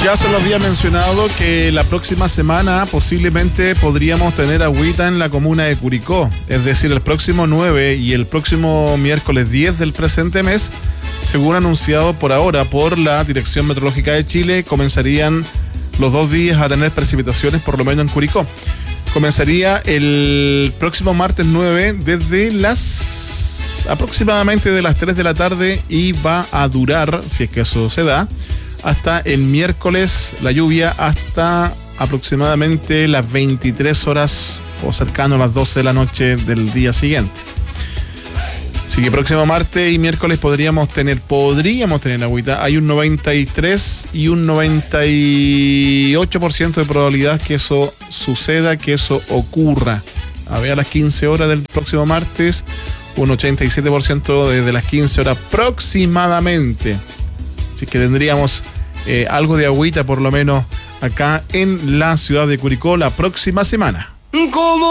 Ya se lo había mencionado que la próxima semana posiblemente podríamos tener agüita en la comuna de Curicó. Es decir, el próximo 9 y el próximo miércoles 10 del presente mes, según anunciado por ahora por la Dirección Meteorológica de Chile, comenzarían los 2 días a tener precipitaciones, por lo menos en Curicó. Comenzaría el próximo martes 9 desde aproximadamente de las 3 de la tarde y va a durar, si es que eso se da, hasta el miércoles la lluvia hasta aproximadamente las 23 horas o cercano a las 12 de la noche del día siguiente. Así que próximo martes y miércoles podríamos tener agüita. Hay un 93 y un 98% de probabilidad que eso suceda, que eso ocurra. A ver, a las 15 horas del próximo martes, un 87% desde las 15 horas aproximadamente. Así que tendríamos algo de agüita por lo menos acá en la ciudad de Curicó la próxima semana.